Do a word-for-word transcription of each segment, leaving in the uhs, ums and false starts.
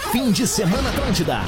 Fim de Semana Atlântida.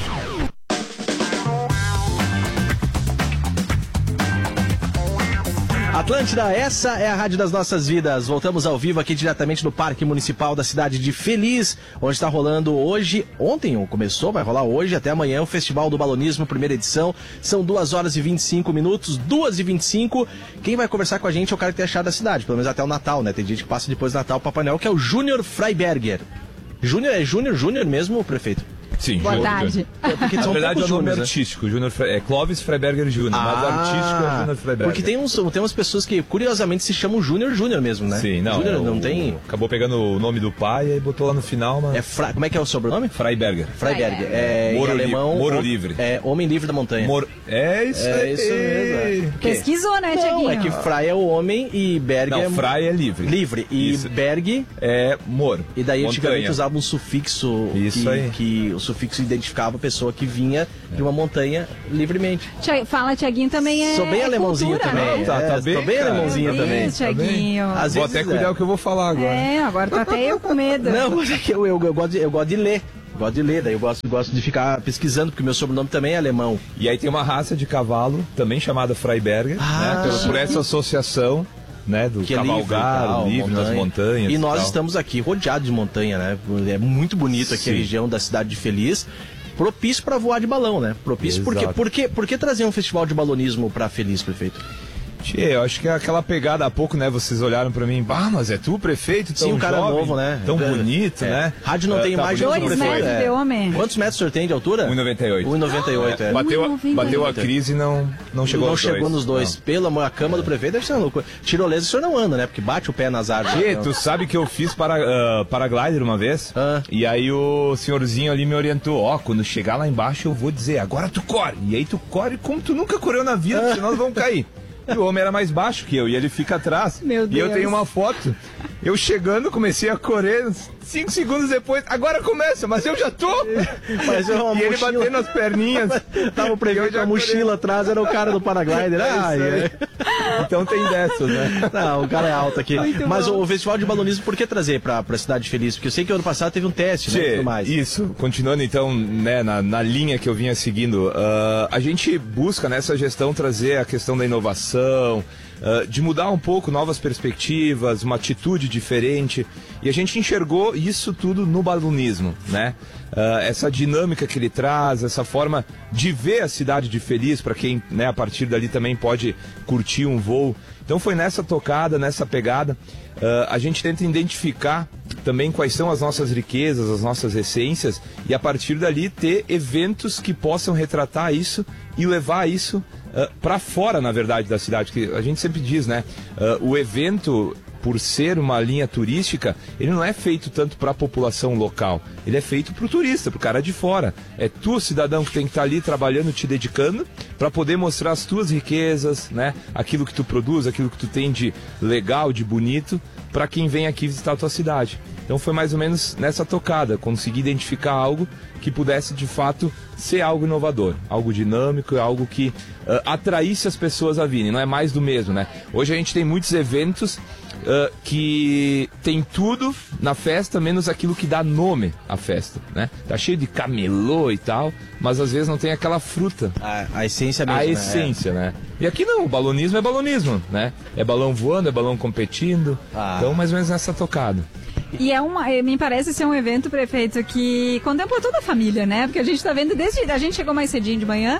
Atlântida, essa é a rádio das nossas vidas. Voltamos ao vivo aqui diretamente do Parque Municipal da cidade de Feliz, onde está rolando hoje, ontem começou, vai rolar hoje, até amanhã, o Festival do Balonismo, primeira edição. São duas horas e vinte e cinco minutos, duas e vinte e cinco. Quem vai conversar com a gente é o cara que tem achado a cidade, pelo menos até o Natal, né? Tem gente que passa depois do Natal, o Papai Noel, que é o Júnior Freiberger. Júnior, é Júnior, Júnior mesmo, prefeito? Sim, Boa Júnior. tarde. É porque Na são verdade é o nome Júniors, né? artístico, Júnior Fre... é Clóvis Freiberger Júnior, Ah, mas o artístico é Júnior Freiberger. Porque tem, uns, tem umas pessoas que, curiosamente, se chamam Júnior Júnior mesmo, né? Sim, não. Júnior é não o... tem... Acabou pegando o nome do pai e botou lá no final, mas... É fra... Como é que é o sobrenome? Freiberger. Freiberger. É, Moro em li- alemão... Moro hom- livre. É Homem Livre da Montanha. Mor... É isso É aí. isso mesmo. É. Pesquisou, né, Não, Tiaguinho? é que Frei é o homem e Berg Não, é... Frei é livre. Livre. E Isso. Berg... É moro. E daí antigamente Montanha. usava um sufixo Isso que, aí. que o sufixo identificava a pessoa que vinha de uma montanha livremente. Tia- Fala, Tiaguinho também é Sou bem é alemãozinho cultura, também. né? Tá, tá É, bem, tô bem cara. alemãozinho Meu também. Deus, Tiaguinho. Às Vou vezes, até cuidar é. o que eu vou falar agora. É, agora tô até eu com medo. Não, mas é que eu, eu, eu, gosto de, eu gosto de ler. Gosto de ler, daí eu gosto, gosto de ficar pesquisando, porque meu sobrenome também é alemão. E aí tem uma raça de cavalo, também chamada Freiberger, Ah, né? Pelo- por essa associação, né? Do Que é livre, cavalgar, e tal, livre nas montanha. montanhas. E nós tal. estamos aqui rodeados de montanha, né? É muito bonito aqui Sim. a região da cidade de Feliz. Propício para voar de balão, né? Propício porque, Exato. porque, por que trazer um festival de balonismo para Feliz, prefeito? Tchê, eu acho que é aquela pegada há pouco, né? Vocês olharam pra mim, ah, mas é tu, prefeito, tão Sim, um cara jovem, novo, né? tão É. bonito, É. né? Rádio não É, tem tá imagem bonito. do Dois prefeito. metros de homem. Quantos metros o senhor tem de altura? um e noventa e oito. um e noventa e oito, é. Bateu, um e noventa e oito. bateu a crise e não, não chegou não aos chegou dois. nos dois. Não. Pelo amor, a cama do prefeito deve ser uma loucura. Tirolesa o senhor não anda, né? Porque bate o pé nas árvores. Tchê, Não. tu sabe que eu fiz para, ah, paraglider uma vez? Ah. E aí o senhorzinho ali me orientou, ó, quando chegar lá embaixo eu vou dizer, agora tu corre. E aí tu corre como tu nunca correu na vida, senão nós vamos cair. E o homem era mais baixo que eu, e ele fica atrás. Meu E eu Deus. tenho uma foto. Eu chegando, comecei a correr, cinco segundos depois, agora começa, mas eu já tô. Mas é uma E ele mochila. batendo as perninhas. Tava o prefeito Eu com já a mochila corri. atrás, era o cara do paraglider. É isso Ai, aí. é. Então tem dessas, né? Não, o cara é alto aqui. Muito Mas bom. o, o Festival de Balonismo, por que trazer pra, pra Cidade Feliz? Porque eu sei que ano passado teve um teste, né? e Tchê, tudo mais. isso, continuando então né, na, na linha que eu vinha seguindo, ah, a gente busca nessa gestão trazer a questão da inovação, ah, de mudar um pouco, novas perspectivas, uma atitude diferente, e a gente enxergou isso tudo no balonismo, né? Ah, essa dinâmica que ele traz, essa forma de ver a cidade de Feliz, para quem né, a partir dali também pode curtir um voo. Então foi nessa tocada, nessa pegada, ah, a gente tenta identificar também quais são as nossas riquezas, as nossas essências, e a partir dali ter eventos que possam retratar isso e levar isso uh, para fora, na verdade, da cidade. Que a gente sempre diz, né? Uh, o evento, por ser uma linha turística, ele não é feito tanto para a população local, ele é feito para o turista, para o cara de fora. É tu, cidadão, que tem que estar ali trabalhando, te dedicando, para poder mostrar as tuas riquezas, né? Aquilo que tu produz, aquilo que tu tem de legal, de bonito, para quem vem aqui visitar a tua cidade. Então foi mais ou menos nessa tocada, conseguir identificar algo que pudesse de fato ser algo inovador, algo dinâmico, algo que uh, atraísse as pessoas a virem, não é mais do mesmo, né? Hoje a gente tem muitos eventos uh, que tem tudo na festa, menos aquilo que dá nome à festa, né? Tá cheio de camelô e tal, mas às vezes não tem aquela fruta. A, a essência mesmo, A né? essência, né? E aqui não, o balonismo é balonismo, né? É balão voando, é balão competindo. Ah. Então, mais ou menos nessa tocada. E é uma, eh, me parece ser um evento, prefeito, que contempla toda a família, né? Porque a gente está vendo desde a gente chegou mais cedinho de manhã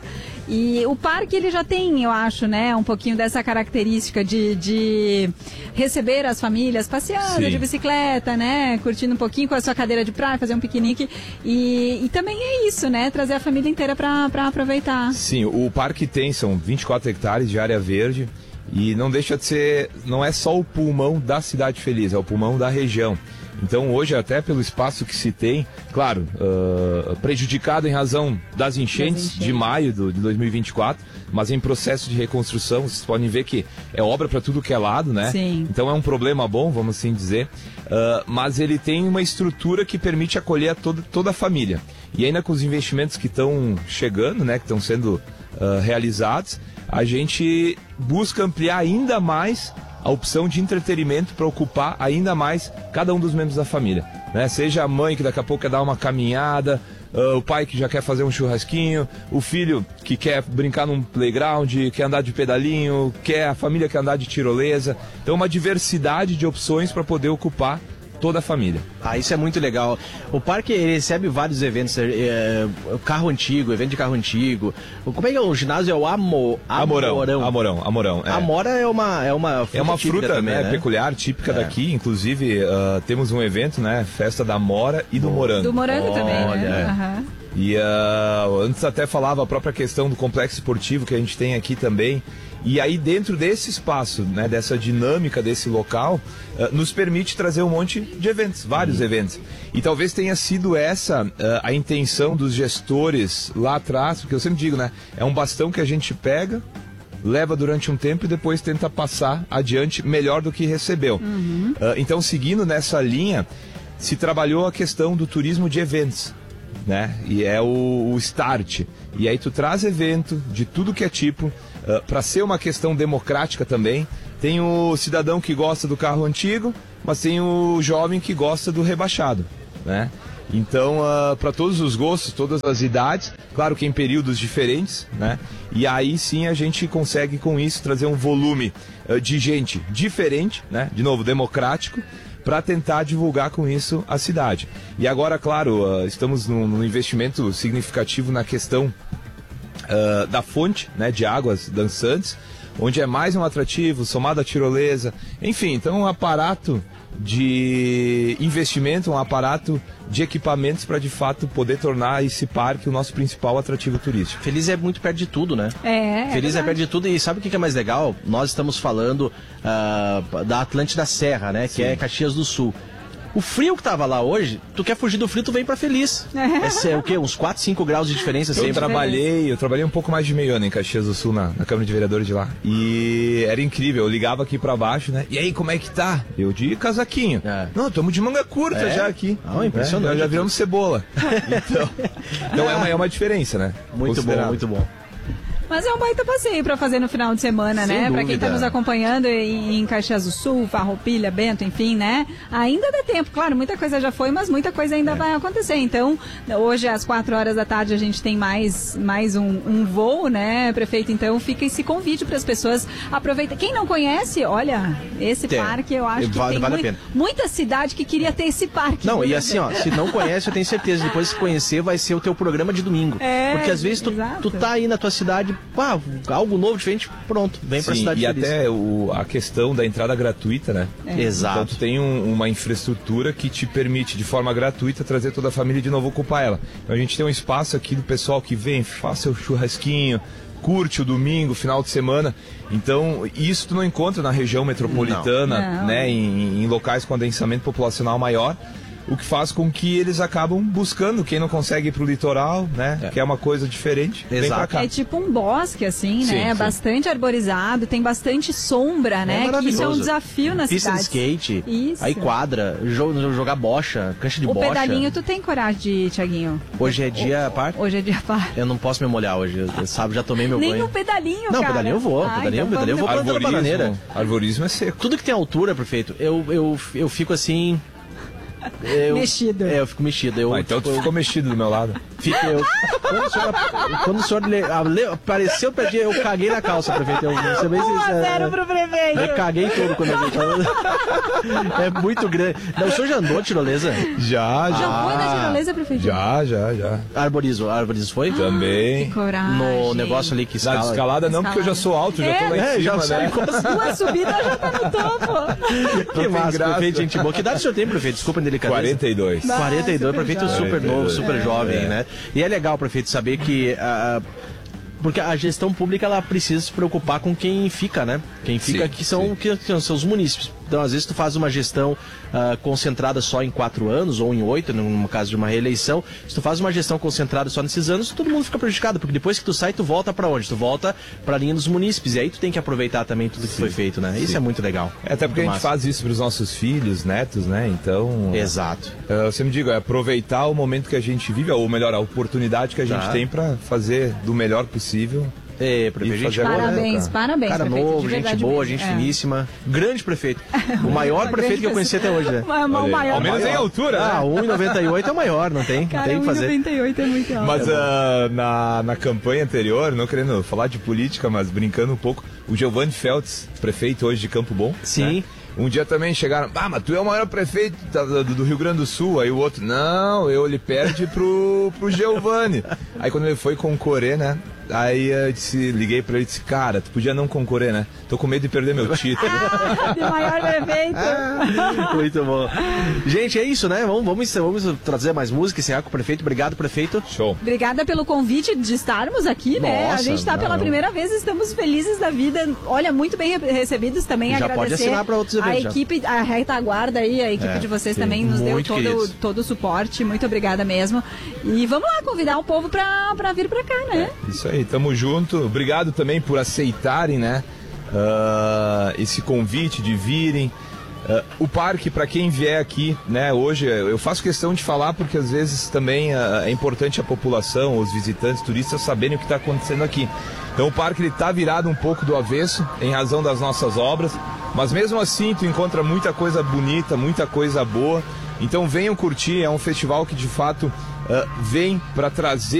e o parque ele já tem, eu acho, né, um pouquinho dessa característica de, de receber as famílias passeando Sim. de bicicleta, né? Curtindo um pouquinho com a sua cadeira de praia, fazer um piquenique e, e também é isso, né? Trazer a família inteira para aproveitar. Sim, o parque tem, são vinte e quatro hectares de área verde e não deixa de ser, não é só o pulmão da Cidade Feliz, é o pulmão da região. Então hoje, até pelo espaço que se tem, claro, uh, prejudicado em razão das enchentes, Das enchentes. de maio do, de dois mil e vinte e quatro, mas em processo de reconstrução, vocês podem ver que é obra para tudo que é lado, né? Sim. Então é um problema bom, vamos assim dizer, uh, mas ele tem uma estrutura que permite acolher a toda, toda a família. E ainda com os investimentos que estão chegando, né, que estão sendo uh, realizados, a gente busca ampliar ainda mais a opção de entretenimento para ocupar ainda mais cada um dos membros da família. né? Seja a mãe que daqui a pouco quer dar uma caminhada, uh, o pai que já quer fazer um churrasquinho, o filho que quer brincar num playground, quer andar de pedalinho, quer a família quer andar de tirolesa. Então uma diversidade de opções para poder ocupar toda a família. Ah, isso é muito legal. O parque ele recebe vários eventos, é, é, carro antigo, evento de carro antigo. Como é que é o ginásio? É o Amo, Amorão. Amorão. Amorão, Amorão. É. A Amora é uma é uma fruta, é uma fruta também, né, né? peculiar, típica É. daqui. Inclusive, uh, temos um evento, né? Festa da Amora e do Morango. Do morango Olha, também, é. né? Aham. E uh, antes até falava a própria questão do complexo esportivo que a gente tem aqui também. E aí dentro desse espaço, né, dessa dinâmica desse local, uh, nos permite trazer um monte de eventos, vários uhum. eventos. E talvez tenha sido essa uh, a intenção dos gestores lá atrás, porque eu sempre digo, né, é um bastão que a gente pega, leva durante um tempo e depois tenta passar adiante melhor do que recebeu. Uhum. Uh, então, seguindo nessa linha, se trabalhou a questão do turismo de eventos. Né? E é o, o start. E aí tu traz evento de tudo que é tipo, uh, para ser uma questão democrática também. Tem o cidadão que gosta do carro antigo, mas tem o jovem que gosta do rebaixado, né? Então, uh, para todos os gostos, todas as idades, claro que em períodos diferentes, né? E aí sim a gente consegue com isso trazer um volume uh, de gente diferente, né? De novo, democrático, para tentar divulgar com isso a cidade. E agora, claro, uh, estamos num, num investimento significativo na questão uh, da fonte, né, de águas dançantes, onde é mais um atrativo, somado à tirolesa, enfim, então um aparato de investimento, um aparato de equipamentos para de fato poder tornar esse parque o nosso principal atrativo turístico. Feliz é muito perto de tudo, né? É, é Feliz verdade. é perto de tudo e sabe o que é mais legal? Nós estamos falando uh, da Atlântida Serra, né? Que Sim. é Caxias do Sul. O frio que tava lá hoje, tu quer fugir do frio, tu vem pra Feliz. É, é o quê? Uns quatro, cinco graus de diferença Eu sempre. trabalhei, eu trabalhei um pouco mais de meio ano em Caxias do Sul, na, na Câmara de Vereadores de lá. E era incrível, eu ligava aqui pra baixo, né? E aí, como é que tá? Eu de casaquinho. É. Não, estamos de manga curta É? já aqui. Ah, impressionante. É, já viramos cebola. Então, então é, uma, é uma diferença, né? Muito bom, muito bom. Mas é um baita passeio para fazer no final de semana, Sem né? Para quem dúvida. está nos acompanhando em, em Caxias do Sul, Farroupilha, Bento, enfim, né? Ainda dá tempo. Claro, muita coisa já foi, mas muita coisa ainda é. vai acontecer. Então, hoje às quatro horas da tarde a gente tem mais, mais um, um voo, né, prefeito? Então, fica esse convite para as pessoas aproveitarem. Quem não conhece, olha, esse Tem. parque eu acho que Vale- tem vale a mui- pena. muita cidade que queria ter esse parque. Não, viu, e assim, ó, se não conhece, eu tenho certeza, depois de se conhecer, vai ser o teu programa de domingo. É, Porque às vezes tu, exato. tu tá aí na tua cidade, pá, algo novo, diferente, pronto, vem pra Sim, cidade e feliz. até o, a questão da entrada gratuita, né? É. Exato. Então tu tem um- uma infraestrutura que te permite, de forma gratuita, trazer toda a família de novo ocupar ela. Então a gente tem um espaço aqui do pessoal que vem, faça o churrasquinho, curte o domingo, final de semana. Então, isso tu não encontra na região metropolitana, Não. né? Em, em locais com adensamento populacional maior. O que faz com que eles acabam buscando, quem não consegue ir pro litoral, né? É. Que é uma coisa diferente, vem Exato. pra cá. É tipo um bosque, assim, Sim, né? sim. Bastante arborizado, tem bastante sombra, né? Que isso é um maravilhoso. desafio na Pista de cidade. skate, Isso. aí quadra, jo- jogar bocha, cancha de O bocha. pedalinho, tu tem coragem de ir, Tiaguinho? Hoje é dia par. Hoje é dia par. Eu não posso me molhar hoje, eu, sabe, já tomei meu Nem banho. no pedalinho, Não, cara. pedalinho eu vou, Ah, pedalinho- então pedalinho eu vamos vou plantando Arborismo, bananeira. arborismo é seco. Tudo que tem altura, prefeito, eu, eu, eu fico assim... Eu, Mexido. É, eu fico mexido. Eu, Ah, então tu tipo, ficou mexido do meu lado. Fico, eu, quando o senhor, quando o senhor le- a- le- apareceu pra dia, eu caguei na calça, prefeito. Eu, vou ser bem um a sincero. zero pro prefeito. Eu caguei todo quando eu vi. É muito grande. Não, o senhor já andou de tirolesa? Já, já. Já foi na tirolesa, prefeito? Já, já, já. Arborismo, arborismo foi? Também. Que coragem. No negócio ali que Na escala. escalada não, porque eu já sou alto, já tô lá em É, já cima, sabe né? como assim. Duas subidas já tá no topo. Que tem massa, graça. prefeito, gente boa. Que idade o senhor tem, prefeito? Desculpa a delicadeza. quarenta e dois. quarenta e dois, super prefeito jovem. super novo, super É. jovem, É. né? E é legal, prefeito, saber que... ah, porque a gestão pública, ela precisa se preocupar com quem fica, né? Quem fica Sim, aqui são, sim. que, que são os munícipes. Então, às vezes, tu faz uma gestão ah, concentrada só em quatro anos, ou em oito, no caso de uma reeleição. Se tu faz uma gestão concentrada só nesses anos, todo mundo fica prejudicado, porque depois que tu sai, tu volta pra onde? Tu volta pra linha dos munícipes. E aí tu tem que aproveitar também tudo que foi feito, né? Isso sim. é muito legal. É, até porque a Muito gente massa. faz isso pros nossos filhos, netos, né? Então. Exato. Eu sempre digo, é aproveitar o momento que a gente vive, ou melhor, a oportunidade que a gente Tá. tem pra fazer do melhor possível É, prefeito, gente fazer boa, agora, Parabéns, né, cara? parabéns, Cara prefeito, novo, de gente verdade boa, mesmo. gente É. finíssima. Grande prefeito. O maior Uma prefeito que eu grande conheci até hoje, né? Mas, o maior, Ao menos em altura, né? Ah, um e noventa e oito é o maior, não tem, não Cara, tem o que fazer. um e noventa e oito é muito alto. Mas ah, na, na campanha anterior, não querendo falar de política, mas brincando um pouco, o Giovanni Feltz, prefeito hoje de Campo Bom. Sim. Né? Um dia também chegaram, ah, mas tu é o maior prefeito da- do, do Rio Grande do Sul. Aí o outro, não, eu ele perde pro, pro Giovanni. Aí quando ele foi concorrer, né? Aí eu disse, liguei pra ele e disse, cara, tu podia não concorrer, né? Tô com medo de perder meu título. Ah, de maior prefeito. Muito bom. Gente, é isso, né? Vamos, vamos, vamos trazer mais música, encerrar com o prefeito. Obrigado, prefeito. Show. Obrigada pelo convite de estarmos aqui, né? Nossa, A gente está pela não. primeira vez, estamos felizes da vida. Olha, muito bem re- recebidos também. Já agradecer pode assinar pra outros a eventos, já. equipe, a retaguarda aí, a equipe É, de vocês sim, também nos deu muito todo, queridos. todo o suporte. Muito obrigada mesmo. E vamos lá convidar o povo pra, pra vir pra cá, né? Isso aí, tamo junto. Obrigado também por aceitarem, né? ah, esse convite de virem. Ah, o parque, para quem vier aqui, né? Hoje eu faço questão de falar porque às vezes também ah, é importante a população, os visitantes, turistas saberem o que está acontecendo aqui. Então o parque ele tá virado um pouco do avesso em razão das nossas obras, mas mesmo assim tu encontra muita coisa bonita, muita coisa boa. Então venham curtir, é um festival que de fato ah, vem para trazer